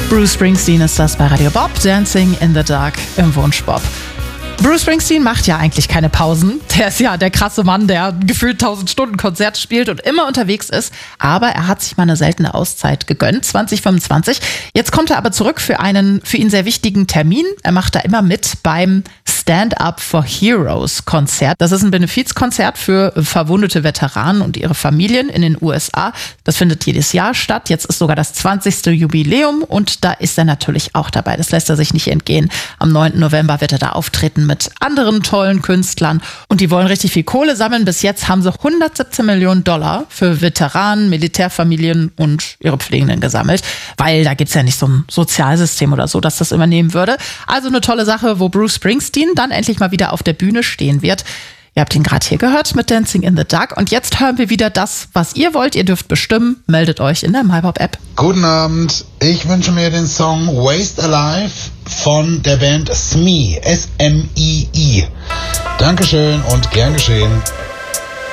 Bruce Springsteen ist das bei Radio Bob, Dancing in the Dark im Wunschbob. Bruce Springsteen macht ja eigentlich keine Pausen. Der ist ja der krasse Mann, der gefühlt 1000 Stunden Konzert spielt und immer unterwegs ist. Aber er hat sich mal eine seltene Auszeit gegönnt, 2025. Jetzt kommt er aber zurück für einen für ihn sehr wichtigen Termin. Er macht da immer mit beim Stand Up for Heroes Konzert. Das ist ein Benefizkonzert für verwundete Veteranen und ihre Familien in den USA. Das findet jedes Jahr statt. Jetzt ist sogar das 20. Jubiläum und da ist er natürlich auch dabei. Das lässt er sich nicht entgehen. Am 9. November wird er da auftreten mit anderen tollen Künstlern und die wollen richtig viel Kohle sammeln. Bis jetzt haben sie 117 Millionen $ für Veteranen, Militärfamilien und ihre Pflegenden gesammelt, weil da gibt's ja nicht so ein Sozialsystem oder so, das übernehmen würde. Also eine tolle Sache, wo Bruce Springsteen dann endlich mal wieder auf der Bühne stehen wird. Ihr habt ihn gerade hier gehört mit Dancing in the Dark und jetzt hören wir wieder das, was ihr wollt. Ihr dürft bestimmen, meldet euch in der MyBob-App. Guten Abend, ich wünsche mir den Song Waste Alive von der Band Smee, S-M-I-I. Dankeschön und gern geschehen.